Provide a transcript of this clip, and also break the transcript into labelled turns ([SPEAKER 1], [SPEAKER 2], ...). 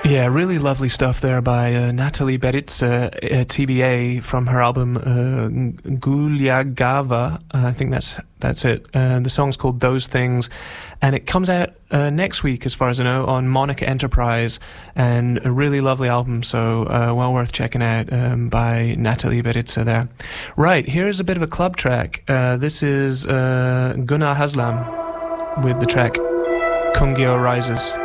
[SPEAKER 1] Yeah, really lovely stuff there by Natalie Beritz, TBA, from her album Gulyagava. I think that's it. The song's called Those Things, and it comes out next week, as far as I know, on Monica Enterprise, and a really lovely album, so well worth checking out by Natalie Beritz there. Right, here's a bit of a club track. This is Gunnar Haslam with the track Kungyo Rises.